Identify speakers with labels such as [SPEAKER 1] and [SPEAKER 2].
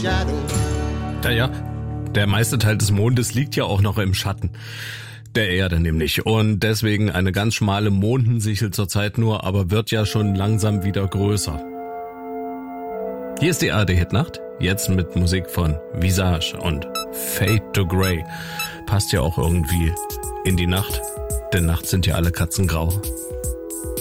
[SPEAKER 1] Ja, der meiste Teil des Mondes liegt ja auch noch im Schatten der Erde nämlich. Und deswegen eine ganz schmale Mondensichel zurzeit nur, aber wird ja schon langsam wieder größer. Hier ist die ARD-Hitnacht, jetzt mit Musik von Visage und Fade to Grey. Passt ja auch irgendwie in die Nacht, denn nachts sind ja alle Katzen grau.